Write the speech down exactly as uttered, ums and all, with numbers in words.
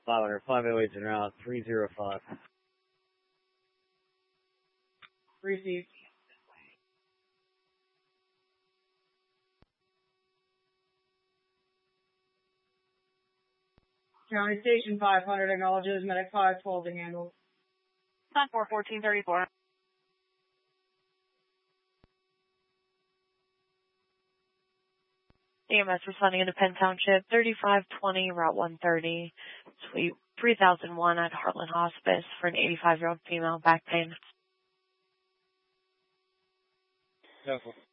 five hundred, five oh eight's en route, three oh five. Received. County Station five hundred acknowledges medic five twelve to handle. Sun four fourteen thirty-four. E M S responding into Penn Township, thirty-five twenty, Route one thirty, Suite three thousand one at Heartland Hospice for an eighty-five-year-old female, back pain. Careful.